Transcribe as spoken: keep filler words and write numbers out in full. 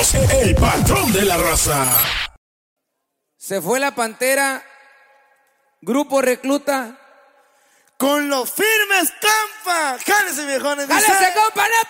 somos el patrón de la raza. Se fue la Pantera, Grupo Recluta. Con los firmes, compa. Jálese, viejones. ¡Jálese, compa, Nepe!